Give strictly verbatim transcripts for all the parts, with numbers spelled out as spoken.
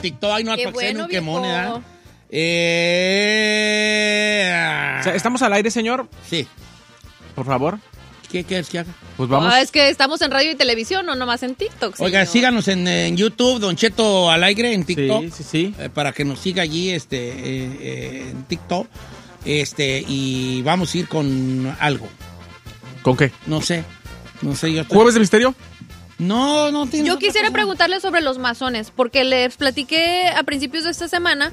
TikTok. Ay, no, Qué para que bueno, un quemón, viejo. ¿verdad? Eh... O sea, ¿estamos al aire, señor? Sí. Por favor. ¿Qué quieres que haga? Pues vamos. Ah, es que estamos en radio y televisión, no nomás en TikTok. Oiga, señor. síganos en, en YouTube, Don Cheto al aire, en TikTok. Sí, sí, sí. Eh, para que nos siga allí este, eh, eh, en TikTok. Este, y vamos a ir con algo. ¿Con qué? No sé. No sé, yo estoy... ¿Jueves de misterio? No, no tiene. Yo quisiera preguntarle sobre los masones, porque les platiqué a principios de esta semana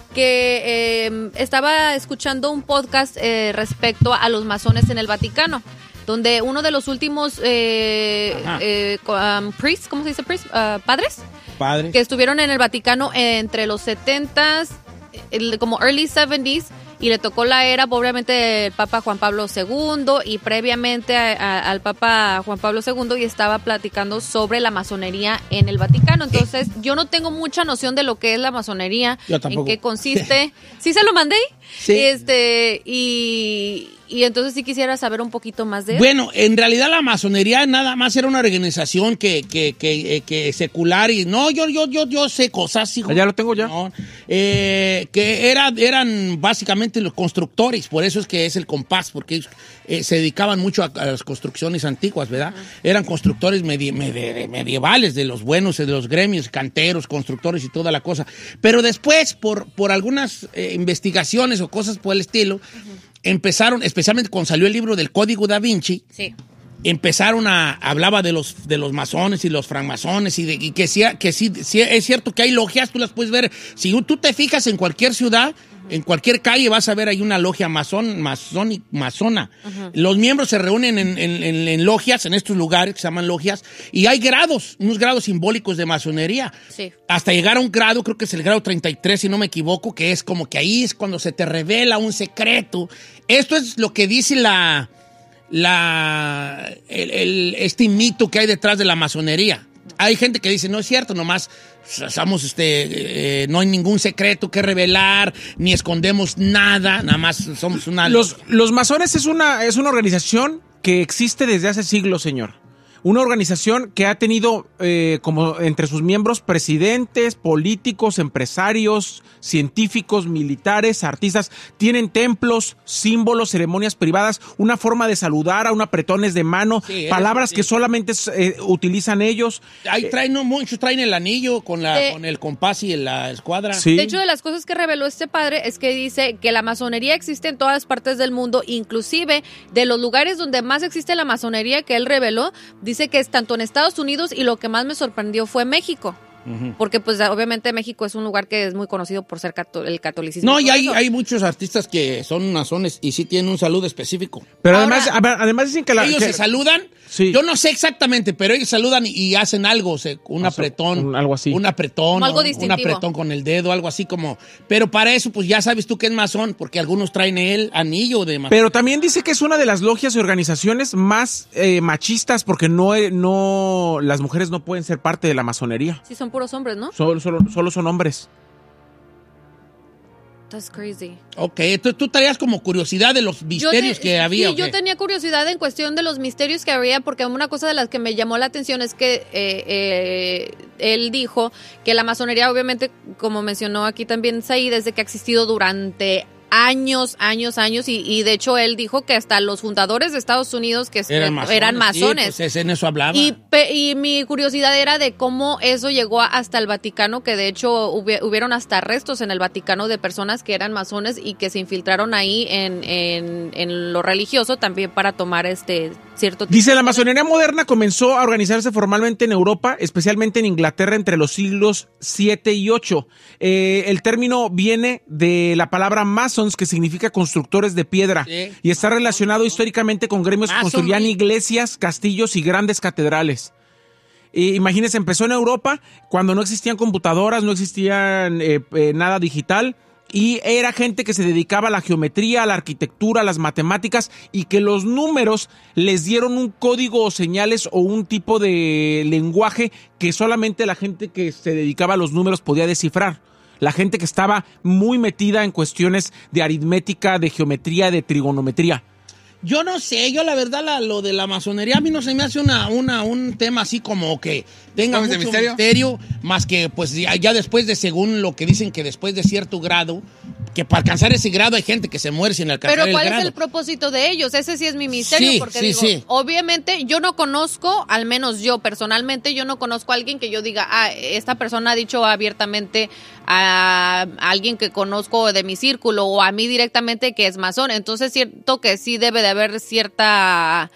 que eh, estaba escuchando un podcast eh, respecto a los masones en el Vaticano, donde uno de los últimos eh, eh, um, priests, ¿cómo se dice priest? Uh, padres, Padre. que estuvieron en el Vaticano entre los setentas, el, como early seventies, y le tocó la era, obviamente, del Papa Juan Pablo segundo y previamente a, a, al Papa Juan Pablo segundo, y estaba platicando sobre la masonería en el Vaticano. Entonces, yo no tengo mucha noción de lo que es la masonería, Yo tampoco. en qué consiste. ¿Sí se lo mandé? Sí. Este, y, y entonces sí quisiera saber un poquito más de eso. Bueno, en realidad la masonería nada más era una organización que, que, que, eh, que secular y no, yo, yo, yo, yo sé cosas, hijo. Ya lo tengo ya. No, eh, que era, eran básicamente los constructores, por eso es que es el compás, porque ellos eh, se dedicaban mucho a, a las construcciones antiguas, ¿verdad? Uh-huh. Eran constructores medie, medie, medievales, de los buenos, de los gremios, canteros, constructores y toda la cosa. Pero después, por, por algunas eh, investigaciones o cosas por el estilo, uh-huh. empezaron, especialmente cuando salió el libro del Código Da Vinci, sí. empezaron a, hablaba de los, de los masones y los francmasones y, de, y que, sí, que sí, sí, es cierto que hay logias, tú las puedes ver, si tú te fijas en cualquier ciudad, uh-huh. en cualquier calle vas a ver ahí una logia masón, masón y masona. Uh-huh. Los miembros se reúnen en, en, en, en logias, en estos lugares que se llaman logias, y hay grados, unos grados simbólicos de masonería. Sí. Hasta llegar a un grado, creo que es el grado treinta y tres, si no me equivoco, que es como que ahí es cuando se te revela un secreto. Esto es lo que dice la... La, el, el, este mito que hay detrás de la masonería. Hay gente que dice, no es cierto, nomás somos, este, eh, no hay ningún secreto que revelar, ni escondemos nada, nada más somos una... Los, los masones es una, es una organización que existe desde hace siglos, señor. Una organización que ha tenido eh, como entre sus miembros presidentes, políticos, empresarios, científicos, militares, artistas. Tienen templos, símbolos, ceremonias privadas, una forma de saludar, a un apretones de mano, sí, palabras sí. que solamente eh, utilizan ellos. Ahí traen, no, muchos traen el anillo con, la, eh, con el compás y la escuadra. Sí. De hecho, de las cosas que reveló este padre es que dice que la masonería existe en todas partes del mundo, inclusive de los lugares donde más existe la masonería que él reveló. Dice que es tanto en Estados Unidos, y lo que más me sorprendió fue México. Uh-huh. Porque pues obviamente México es un lugar que es muy conocido por ser cató- el catolicismo. No, y hay, hay muchos artistas que son masones y sí tienen un saludo específico. Pero Ahora, además, además dicen que la, ellos que, se saludan. Sí. Yo no sé exactamente, pero ellos saludan y, y hacen algo, o sea, un o sea, apretón, un, algo así, un apretón, algo un, un apretón con el dedo, algo así como. Pero para eso, pues ya sabes tú que es masón, porque algunos traen el anillo de masón. Pero también dice que es una de las logias y organizaciones más eh, machistas, porque no, no, las mujeres no pueden ser parte de la masonería. Sí, son puros hombres, ¿no? Solo, solo, solo son hombres. That's crazy. Ok, entonces tú traías como curiosidad de los misterios te, que había. Sí, yo tenía curiosidad en cuestión de los misterios que había, porque una cosa de las que me llamó la atención es que eh, eh, él dijo que la masonería, obviamente, como mencionó aquí también Said, desde que ha existido durante años, años, años, y, y de hecho él dijo que hasta los fundadores de Estados Unidos que eran masones. Eran masones. Sí, pues en eso hablaba. Y, pe, y mi curiosidad era de cómo eso llegó hasta el Vaticano, que de hecho hubi- hubieron hasta arrestos en el Vaticano de personas que eran masones y que se infiltraron ahí en, en, en lo religioso también para tomar este cierto tipo. Dice, la masonería moderna comenzó a organizarse formalmente en Europa, especialmente en Inglaterra entre los siglos siete y ocho. Eh, el término viene de la palabra masons, que significa constructores de piedra, sí. y está relacionado históricamente con gremios que construían iglesias, castillos y grandes catedrales. E, imagínense, empezó en Europa cuando no existían computadoras, no existían eh, eh, nada digital, y era gente que se dedicaba a la geometría, a la arquitectura, a las matemáticas, y que los números les dieron un código o señales o un tipo de lenguaje que solamente la gente que se dedicaba a los números podía descifrar. La gente que estaba muy metida en cuestiones de aritmética, de geometría, de trigonometría. Yo no sé, yo la verdad la, lo de la masonería a mí no se me hace una, una, un tema así como que tenga mucho misterio? misterio, más que pues ya, ya después de, según lo que dicen que después de cierto grado, que para alcanzar ese grado hay gente que se muere sin alcanzar el grado. Pero ¿cuál es el propósito de ellos? Ese sí es mi misterio, sí, porque sí, digo, sí. obviamente yo no conozco, al menos yo personalmente, yo no conozco a alguien que yo diga, ah, esta persona ha dicho abiertamente a alguien que conozco de mi círculo o a mí directamente que es masón. Entonces siento que sí debe de haber cierta...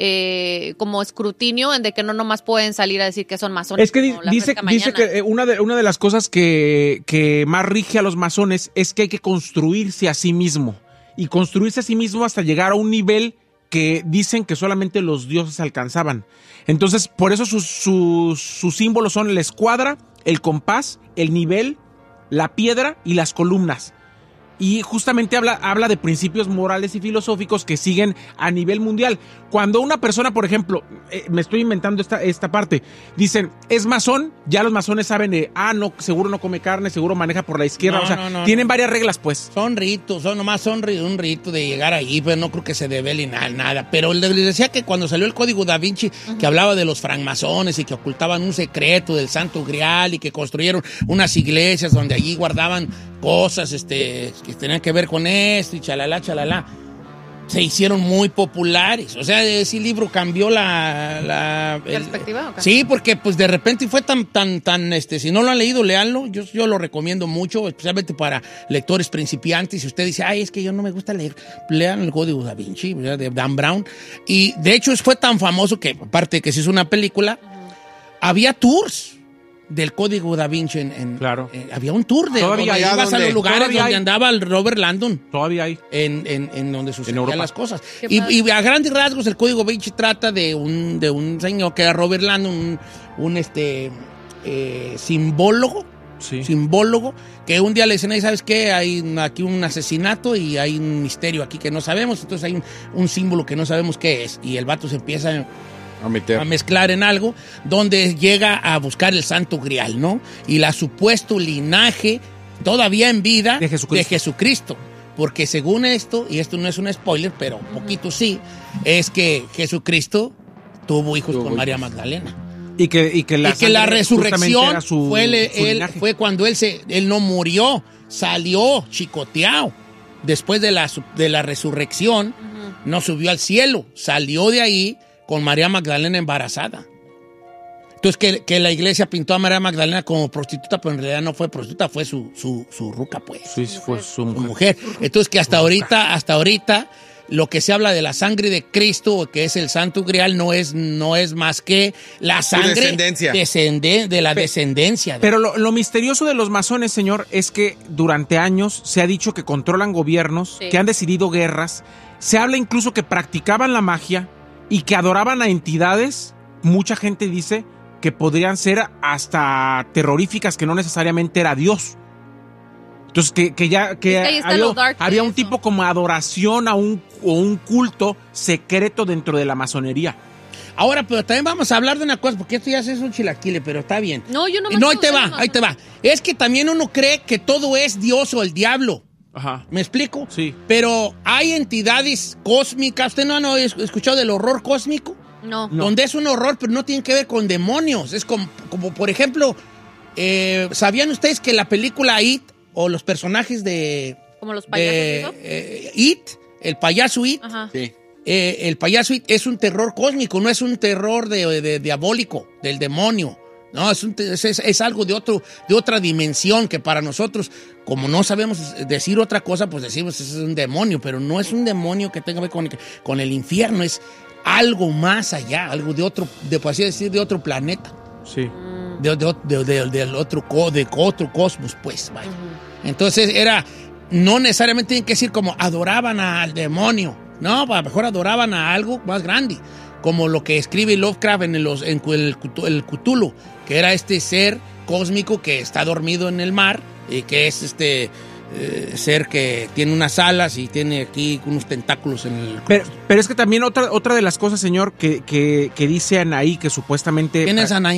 Eh, como escrutinio en de que no nomás pueden salir a decir que son masones. Es que di- dice, dice que una de, una de las cosas que, que más rige a los masones es que hay que construirse a sí mismo y construirse a sí mismo hasta llegar a un nivel que dicen que solamente los dioses alcanzaban. Entonces, por eso sus, sus, sus símbolos son la escuadra, el compás, el nivel, la piedra y las columnas. Y justamente habla, habla de principios morales y filosóficos que siguen a nivel mundial. Cuando una persona, por ejemplo, eh, me estoy inventando esta, esta parte, dicen, es masón, ya los masones saben de, ah, no, seguro no come carne, seguro maneja por la izquierda, No, o sea, no, no, tienen no. varias reglas, pues. Son ritos, son nomás son ri- un rito de llegar ahí, pero no creo que se devele nada, nada. Pero les decía que cuando salió el Código Da Vinci, uh-huh. que hablaba de los francmasones y que ocultaban un secreto del Santo Grial y que construyeron unas iglesias donde allí guardaban cosas este, que tenían que ver con esto y chalala, chalala, se hicieron muy populares. O sea, ese libro cambió la... la el, ¿Perspectiva? Okay. Sí, porque pues de repente fue tan, tan, tan, este, si no lo han leído, léanlo. Yo, yo lo recomiendo mucho, especialmente para lectores principiantes. Si usted dice, ay, es que yo no me gusta leer, lean el Código Da Vinci, ¿verdad? De Dan Brown. Y de hecho fue tan famoso que, aparte de que se hizo una película, uh-huh. había tours del Código Da Vinci en, en claro. Eh, había un tour de todavía donde hay, ibas donde, a los lugares donde hay. andaba el Robert Landon. Todavía hay. En, en, en donde sucedían las cosas. Y, y a grandes rasgos el Código Da Vinci trata de un, de un señor que era Robert Landon, un, un este eh, simbólogo, sí. simbólogo, que un día le dicen, ¿sabes qué? Hay aquí un asesinato y hay un misterio aquí que no sabemos, entonces hay un, un símbolo que no sabemos qué es. Y el vato se empieza a A, meter. a mezclar en algo, donde llega a buscar el Santo Grial, ¿no? Y la supuesto linaje, todavía en vida, de Jesucristo. de Jesucristo. Porque según esto, y esto no es un spoiler, pero un poquito sí, es que Jesucristo tuvo hijos tuvo con María hijos. Magdalena. Y que, y que la, y que la resurrección su, fue, el, él, fue cuando él, se, él no murió, salió chicoteado. Después de la, de la resurrección, uh-huh. no subió al cielo, salió de ahí con María Magdalena embarazada. Entonces, que, que la iglesia pintó a María Magdalena como prostituta, pero en realidad no fue prostituta, fue su, su, su ruca, pues. Sí, fue su mujer. mujer. Entonces, que hasta ahorita, hasta ahorita, lo que se habla de la sangre de Cristo, que es el Santo Grial, no es, no es más que la sangre descendencia. Descenden, de la pero, descendencia. De pero lo, lo misterioso de los masones, señor, es que durante años se ha dicho que controlan gobiernos, sí. que han decidido guerras, se habla incluso que practicaban la magia, y que adoraban a entidades, mucha gente dice que podrían ser hasta terroríficas, que no necesariamente era Dios. Entonces, que, que ya que había, había un tipo como adoración a un, o un culto secreto dentro de la masonería. Ahora, pero también vamos a hablar de una cosa, porque esto ya es un chilaquile, pero está bien. No, yo no me No, ahí te va, ahí te va. Es que también uno cree que todo es Dios o el diablo. Ajá. ¿Me explico? Sí. Pero hay entidades cósmicas. ¿Usted no ha escuchado del horror cósmico? No. no. Donde es un horror, pero no tiene que ver con demonios. Es como, como por ejemplo, eh, ¿sabían ustedes que la película It o los personajes de... ¿Como los payasos de, eso? Eh, It, el payaso It. Ajá. Sí. Eh, el payaso It es un terror cósmico, no es un terror de, de, de diabólico, del demonio. No, es, un, es, es algo de otro, de otra dimensión que para nosotros, como no sabemos decir otra cosa, pues decimos que es un demonio, pero no es un demonio que tenga que ver con, con el infierno, es algo más allá, algo de otro, de, por así decir, de otro planeta. Sí. De, de, de, de, del otro, de otro cosmos, pues, vaya. Uh-huh. Entonces era, no necesariamente tienen que decir como adoraban al demonio, no, a lo mejor adoraban a algo más grande, como lo que escribe Lovecraft en el, en el, el Cthulhu, que era este ser cósmico que está dormido en el mar, y que es este eh, ser que tiene unas alas y tiene aquí unos tentáculos en el... Pero, pero es que también otra, otra de las cosas, señor, que, que, que dice Anaí, que supuestamente... ¿Quién es Anaí?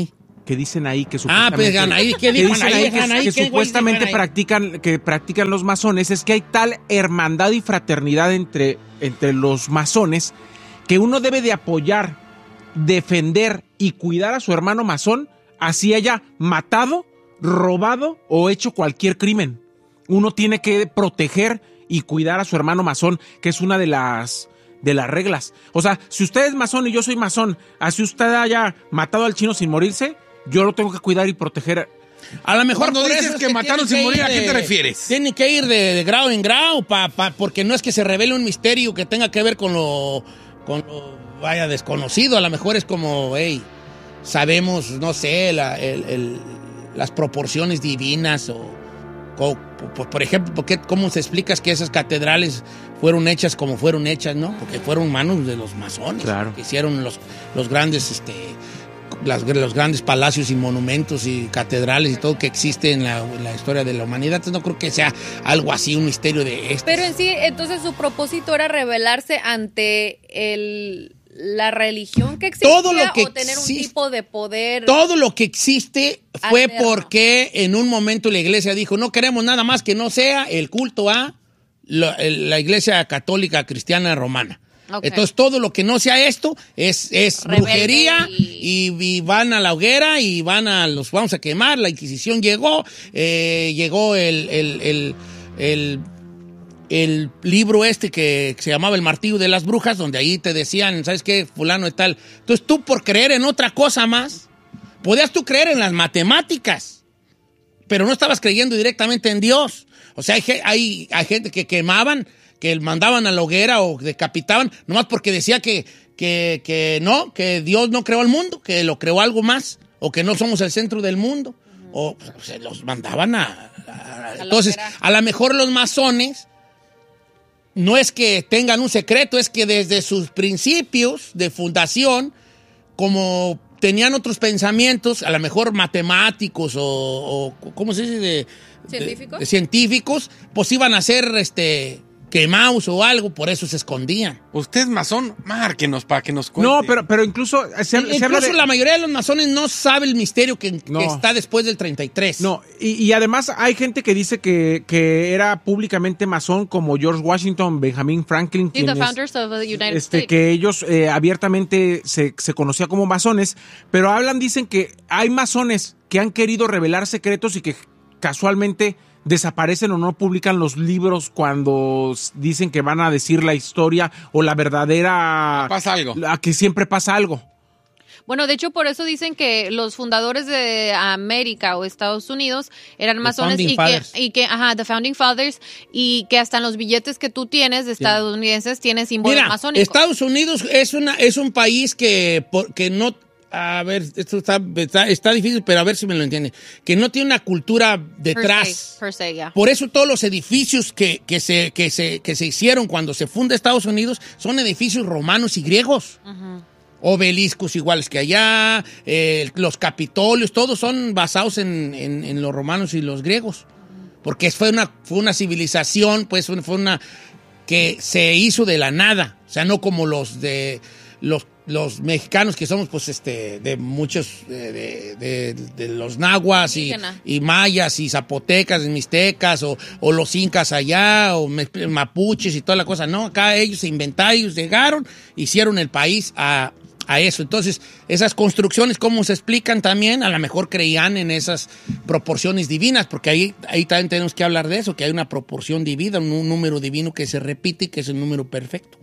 que dicen ahí que Ah, supuestamente, pues Anaí, ¿qué que dijo dicen Anaí? ahí que, Anaí, que ¿qué güey supuestamente dijo Anaí? practican, que practican los masones, es que hay tal hermandad y fraternidad entre, entre los masones que uno debe de apoyar, defender y cuidar a su hermano masón, así haya matado, robado o hecho cualquier crimen. Uno tiene que proteger y cuidar a su hermano masón, que es una de las de las reglas. O sea, si usted es masón y yo soy masón, así usted haya matado al chino sin morirse, yo lo tengo que cuidar y proteger. A lo mejor Cuando por dices eso es que mataron tienen sin morir, ir ¿a qué de- te refieres? Tienen que ir de, de grado en grado, pa, pa, porque no es que se revele un misterio que tenga que ver con lo, con lo, vaya, desconocido. A lo mejor es como, hey, sabemos, no sé, la, el, el, las proporciones divinas o, o por, por ejemplo, ¿por qué, ¿cómo se explicas que esas catedrales fueron hechas como fueron hechas, no? Porque fueron manos de los masones, Claro. que hicieron los, los grandes, este... Las, los grandes palacios y monumentos y catedrales y todo que existe en la, en la historia de la humanidad. Entonces no creo que sea algo así, un misterio de esto. Pero en sí, entonces su propósito era rebelarse ante el, la religión que existía Todo lo que o tener un existe- tipo de poder. Todo lo que existe fue Alterno. porque en un momento la iglesia dijo, no queremos nada más que no sea el culto a la, el- la iglesia católica cristiana romana. Ok. Entonces todo lo que no sea esto es, es Rebelde brujería y- y... y van a la hoguera y van a los vamos a quemar. La Inquisición llegó, eh, llegó el, el, el, el, el libro este que se llamaba El Martillo de las Brujas, donde ahí te decían, ¿sabes qué? Fulano y tal. Entonces tú por creer en otra cosa más, podías tú creer en las matemáticas, pero no estabas creyendo directamente en Dios. O sea, hay, ge- hay, hay gente que quemaban, que mandaban a la hoguera o decapitaban, nomás porque decía que, que, que no, que Dios no creó el mundo, que lo creó algo más, o que no somos el centro del mundo, o pues, se los mandaban a... a- la entonces, hoguera. a lo mejor los masones no es que tengan un secreto, es que desde sus principios de fundación, como tenían otros pensamientos, a lo mejor matemáticos o, o ¿cómo se dice? De, de- ¿Científicos? de científicos, pues iban a ser este, quemados o algo, por eso se escondían. Usted es masón, márquenos para que nos cuente. No, pero, pero incluso se, se habla Incluso de... la mayoría de los masones no sabe el misterio que, No. que está después del treinta y tres. No, y, y además hay gente que dice que, que era públicamente masón, como George Washington, Benjamin Franklin, Sí, the quienes, founders of the United este, States. que ellos eh, abiertamente se, se conocía como masones, pero hablan, dicen que hay masones que han querido revelar secretos y que casualmente desaparecen o no publican los libros cuando s- dicen que van a decir la historia o la verdadera... Pasa algo. A que siempre pasa algo. Bueno, de hecho, por eso dicen que los fundadores de América o Estados Unidos eran masones Founding y que, Fathers. y que, ajá, the Founding Fathers, y que hasta en los billetes que tú tienes de estadounidenses tiene símbolos Mira, masónicos. Estados Unidos es una es un país que, por- que no, a ver, esto está, está, está difícil, pero a ver si me lo entiende, que no tiene una cultura Per detrás. se, per se, ya. Por eso todos los edificios que, que, se, que, se, que se hicieron cuando se funda Estados Unidos son edificios romanos y griegos. Obeliscos iguales que allá, eh, los capitolios, todos son basados en, en, en los romanos y los griegos. Porque fue una, fue una civilización, pues fue una que se hizo de la nada. O sea, no como los de los, los mexicanos que somos, pues, este, de muchos, de, de, de- de los nahuas y, Indígena. y mayas y zapotecas y mixtecas o, o los incas allá o me- mapuches y toda la cosa. No, acá ellos se inventaron, ellos llegaron, hicieron el país a, a eso. Entonces, esas construcciones, ¿cómo se explican también? A lo mejor creían en esas proporciones divinas, porque ahí, ahí también tenemos que hablar de eso, que hay una proporción divina, un, un número divino que se repite y que es el número perfecto.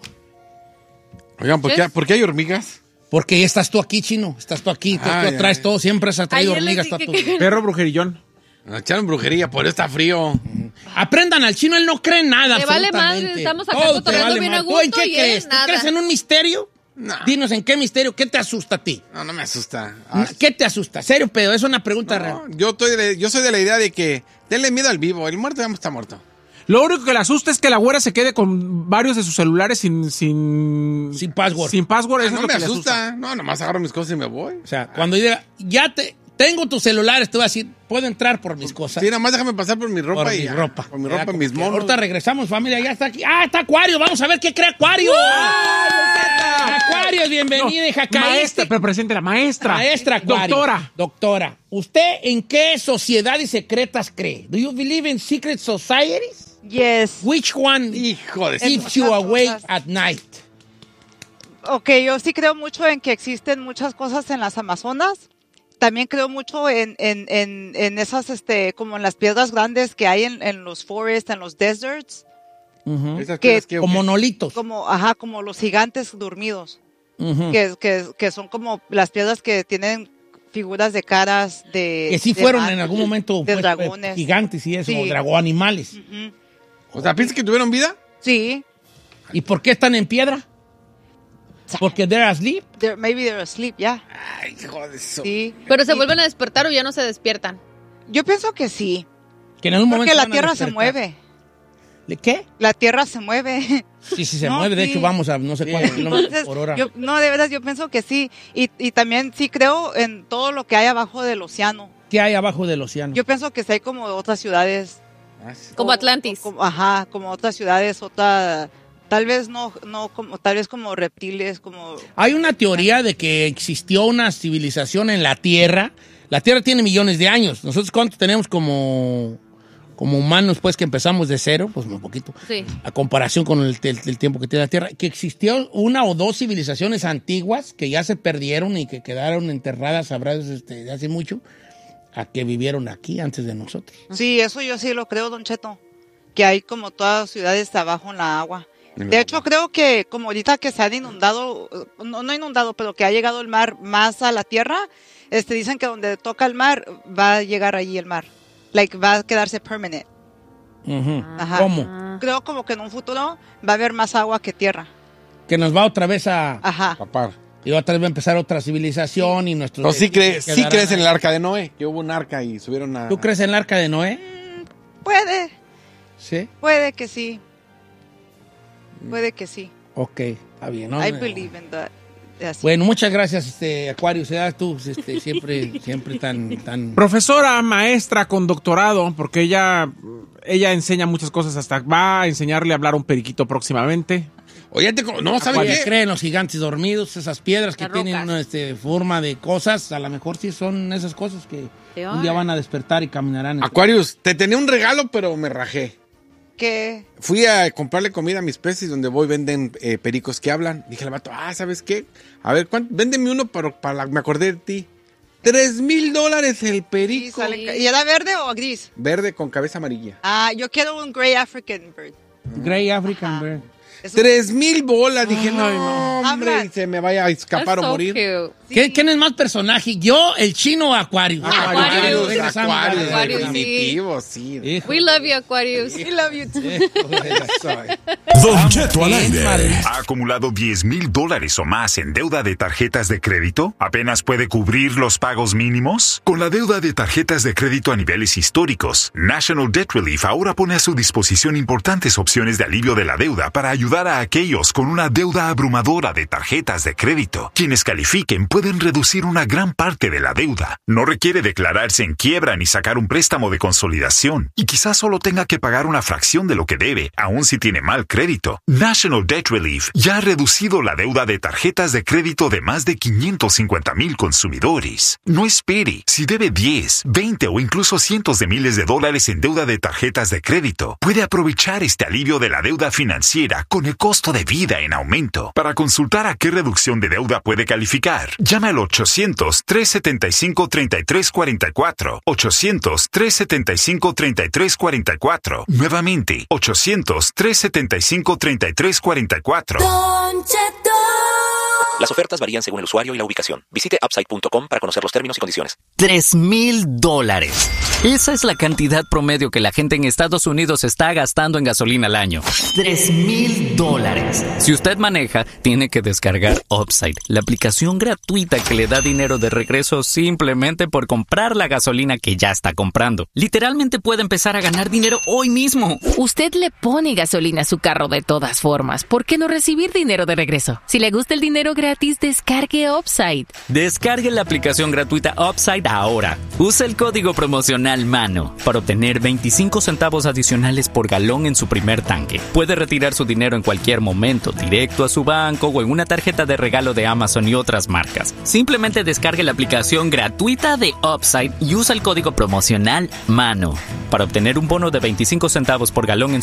Oigan, ¿por qué, ¿por qué hay hormigas? Porque ya estás tú aquí, chino, estás tú aquí, tú, Ay, tú traes ay. todo, siempre has traído Ayer les hormigas. dije está todo. que- Perro brujerillón. Nos echaron brujería, por eso está frío. Aprendan al chino, él no cree en nada. Le vale absolutamente. madre, estamos acá Todo te cotorreando bien a madre. ¿Tú en gusto qué y él crees? ¿Tú nada. crees en un misterio? No. Dinos, ¿en qué misterio? ¿Qué te asusta a ti? No, no me asusta. Ah, ¿Qué te asusta? Serio, pedo, es una pregunta no, real. yo, estoy de, yo soy de la idea de que denle miedo al vivo. El muerto ya está muerto. Lo único que le asusta es que la güera se quede con varios de sus celulares sin... Sin, Sin password. Sin password, Ah, eso no es lo me que le asusta. asusta. No, nomás agarro mis cosas y me voy. O sea, cuando diga, ya te, tengo tus celulares, te voy a decir, puedo entrar por mis cosas. Sí, nada más déjame pasar por mi ropa Por y mi ya. ropa. Por mi ropa, Ya, mis monos. Ahorita regresamos, familia, ya está aquí. ¡Ah, está Acuario! Vamos a ver qué cree Acuario. Acuario, bienvenida, hija. Maestra, pero presente la maestra. Maestra Acuario. Doctora. Doctora, ¿usted en qué sociedades secretas cree? Do you believe in secret societies? Yes. Which one Hijo de... keeps you awake at night? Ok, yo sí creo mucho en que existen muchas cosas en las Amazonas. También creo mucho en, en, en, en esas, este, como en las piedras grandes que hay en, en los forests, en los deserts. Ujú. Esas que- piedras que- Como monolitos. Como, ajá, como los gigantes dormidos. Ujú. Que, que, que son como las piedras que tienen figuras de caras de... Que sí de fueron mar- en algún momento de pues, dragones. gigantes y eso, Sí. o dragón animales. Ujú. O sea, ¿piensas que tuvieron vida? Sí. ¿Y por qué están en piedra? Porque they're asleep. They're- maybe they're asleep, ya. Ay, hijo de eso. Sí. Pero se Y- vuelven a despertar o ya no se despiertan. Yo pienso que sí. Que en algún momento Porque la van a tierra se despertar. mueve. ¿De qué? La tierra se mueve. Sí, sí se No, mueve. De sí. hecho, vamos a no sé cuántos kilómetros Entonces, por hora. yo, no, de verdad, yo pienso que sí. Y, y también sí creo en todo lo que hay abajo del océano. ¿Qué hay abajo del océano? Yo pienso que sí hay como otras ciudades. Ah, sí. Como o- Atlantis. o como- ajá, como otras ciudades, otra... Tal vez no, no como, tal vez como reptiles, como... Hay una teoría de que existió una civilización en la Tierra. La Tierra tiene millones de años. Nosotros, ¿cuánto tenemos como, como humanos, pues, que empezamos de cero? Pues un poquito. Sí. A comparación con el, el- el tiempo que tiene la Tierra. Que existió una o dos civilizaciones antiguas que ya se perdieron y que quedaron enterradas, sabrás, este, de hace mucho, a que vivieron aquí antes de nosotros. Sí, eso yo sí lo creo, Don Cheto. Que hay como todas ciudades abajo en la agua. De hecho, creo que como ahorita que se han inundado, no, no inundado, pero que ha llegado el mar más a la tierra, este, dicen que donde toca el mar va a llegar allí el mar. Like, va a quedarse permanent. Ujú. Ajá. ¿Cómo? Creo como que en un futuro va a haber más agua que tierra. Que nos va otra vez a... Ajá. Papá. Y otra vez va a empezar otra civilización y nuestros... ¿O sí, crees, sí quedarán crees en ahí. el arca de Noé? Que hubo un arca y subieron a... ¿Tú crees en el arca de Noé? Puede, Sí. puede que sí. Puede que sí. Ok, está bien. ¿no? I believe in that. Así. Bueno, muchas gracias, este, Acuario. Sea tú este, siempre, siempre tan, tan... Profesora, maestra con doctorado, porque ella, ella enseña muchas cosas, hasta va a enseñarle a hablar a un periquito próximamente. Oye, te... no, ¿sabes Acuario qué? cree en los gigantes dormidos, esas piedras que Las tienen rocas. una este, forma de cosas. A lo mejor sí son esas cosas que They un día are. van a despertar y caminarán. en- Aquarius, te tenía un regalo, pero me rajé. Que Fui a comprarle comida a mis peces, donde voy venden eh, pericos que hablan. Dije al vato, ah, ¿sabes qué? A ver, ¿cuánto? Véndeme uno para, para... Me acordé de ti. Tres mil dólares el sí, perico. salen ca- ¿Y era verde o gris? Verde con cabeza amarilla. Ah, yo quiero un Grey African Bird. Grey African Ajá. Bird. Es un- Tres mil bolas. Dije, no, Ay, no. hombre, Habla. y se me vaya a escapar That's o so morir. cute. Sí. ¿Qué- ¿Quién es más personaje? ¿Yo, el chino o Acuario? Aquarius. Regresamos. Aquarius, Aquarius, definitivo, sí. Hijo We love you, Aquarius. I love you too. Soy. Don Cheto al bien, aire. madre. ¿Ha acumulado diez mil dólares o más en deuda de tarjetas de crédito? ¿Apenas puede cubrir los pagos mínimos? Con la deuda de tarjetas de crédito a niveles históricos, National Debt Relief ahora pone a su disposición importantes opciones de alivio de la deuda para ayudar a aquellos con una deuda abrumadora de tarjetas de crédito. Quienes califiquen pueden reducir una gran parte de la deuda. No requiere declararse en quiebra ni sacar un préstamo de consolidación. Y quizás solo tenga que pagar una fracción de lo que debe, aun si tiene mal crédito. National Debt Relief ya ha reducido la deuda de tarjetas de crédito de más de quinientos cincuenta mil consumidores. No espere. Si debe diez, veinte o incluso cientos de miles de dólares en deuda de tarjetas de crédito, puede aprovechar este alivio de la deuda financiera con el costo de vida en aumento. Para consultar a qué reducción de deuda puede calificar, llame al ochocientos, trescientos setenta y cinco, treinta y tres cuarenta y cuatro. ochocientos, trescientos setenta y cinco, treinta y tres cuarenta y cuatro. Nuevamente, ochocientos, trescientos setenta y cinco, treinta y tres cuarenta y cuatro. Las ofertas varían según el usuario y la ubicación. Visite upside punto com para conocer los términos y condiciones. Tres mil dólares. Esa es la cantidad promedio que la gente en Estados Unidos está gastando en gasolina al año. Tres mil dólares. Si usted maneja, tiene que descargar Upside, la aplicación gratuita que le da dinero de regreso simplemente por comprar la gasolina que ya está comprando. Literalmente puede empezar a ganar dinero hoy mismo. Usted le pone gasolina a su carro de todas formas. ¿Por qué no recibir dinero de regreso? Si le gusta el dinero gratis, gratis, descargue Upside. Descargue la aplicación gratuita Upside ahora. Usa el código promocional MANO para obtener veinticinco centavos adicionales por galón en su primer tanque. Puede retirar su dinero en cualquier momento, directo a su banco o en una tarjeta de regalo de Amazon y otras marcas. Simplemente descargue la aplicación gratuita de Upside y usa el código promocional MANO para obtener un bono de veinticinco centavos por galón en